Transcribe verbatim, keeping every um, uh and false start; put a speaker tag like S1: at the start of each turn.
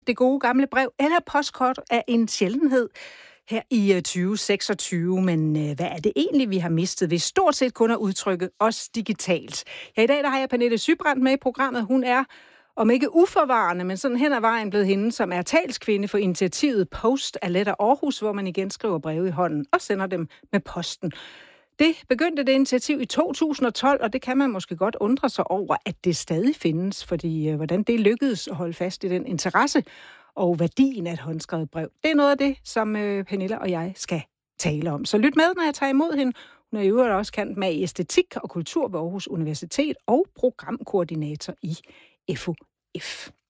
S1: Det gode gamle brev eller postkort er en sjældenhed her i tyve seksogtyve, men øh, hvad er det egentlig, vi har mistet ved stort set kun at udtrykke os digitalt? Ja, i dag der har jeg Pernille Sybrandt med i programmet. Hun er, om ikke uforvarende, men sådan hen ad vejen blevet hende, som er talskvinde for initiativet Post af Letter Aarhus, hvor man igen skriver breve i hånden og sender dem med posten. Det begyndte det initiativ i to tusind og tolv, og det kan man måske godt undre sig over, at det stadig findes, fordi øh, hvordan det lykkedes at holde fast i den interesse og værdien af et håndskrevet brev. Det er noget af det, som øh, Pernille og jeg skal tale om. Så lyt med, når jeg tager imod hende. Hun er i øvrigt også kendt med i æstetik og kultur ved Aarhus Universitet og programkoordinator i F O F.